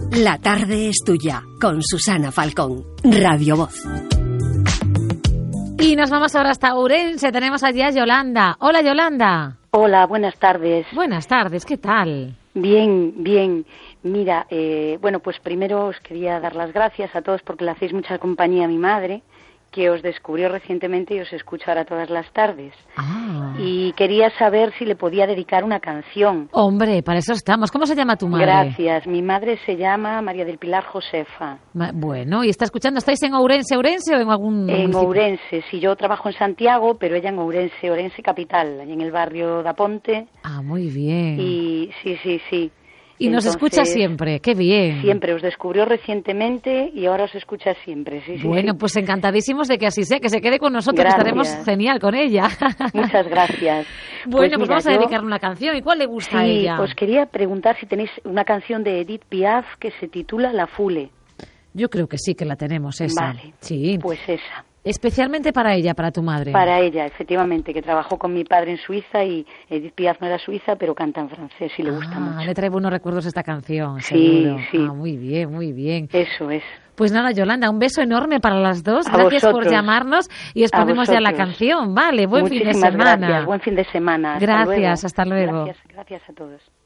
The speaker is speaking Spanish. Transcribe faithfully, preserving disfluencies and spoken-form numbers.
La tarde es tuya, con Susana Falcón, Radio Voz. Y nos vamos ahora hasta Ourense. Tenemos allí a Yolanda. Hola, Yolanda. Hola, buenas tardes. Buenas tardes, ¿qué tal? Bien, bien. Mira, eh, bueno, pues primero os quería dar las gracias a todos porque le hacéis mucha compañía a mi madre, que os descubrió recientemente y os escucho ahora todas las tardes. Ah. Y quería saber si le podía dedicar una canción. Hombre, para eso estamos. ¿Cómo se llama tu madre? Gracias. Mi madre se llama María del Pilar Josefa. Ma- Bueno, ¿y está escuchando? ¿Estáis en Ourense, Ourense o en algún En municipio? Ourense. Sí, yo trabajo en Santiago, pero ella en Ourense, Ourense capital, en el barrio da Ponte. Ah, muy bien. Y sí, sí, sí. Y nos Entonces, escucha siempre, qué bien. Siempre, os descubrió recientemente y ahora os escucha siempre, sí, sí. Bueno, sí. pues encantadísimos de que así sea, que se quede con nosotros, Gracias. que estaremos genial con ella. Muchas gracias. Bueno, pues, mira, vamos a yo- dedicarle una canción. ¿Y cuál le gusta a Sí, ella? os quería preguntar si tenéis una canción de Edith Piaf que se titula La Fule. Yo creo que sí, que la tenemos esa. Vale, Sí. pues esa. Especialmente para ella, para tu madre. Para ella, efectivamente, que trabajó con mi padre en Suiza y Edith Piaf no era suiza, pero canta en francés y le gusta Ah, mucho. le trae buenos recuerdos esta canción, Sí, seguro. sí. Ah, muy bien, muy bien. Eso es. Pues nada, Yolanda, un beso enorme para las dos. A Gracias por vosotros. llamarnos y os A ponemos ya la vosotros. canción. Vale, buen fin de Muchísimas semana. gracias. Buen fin de semana. Hasta Gracias, luego. hasta luego. Gracias, gracias a todos.